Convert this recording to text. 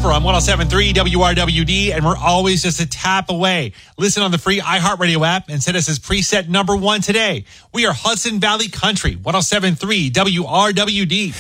Christopher on 107.3 WRWD, and we're always just a tap away. Listen on the free iHeartRadio app and set us as preset number 1 today. We are Hudson Valley Country, 107.3 WRWD.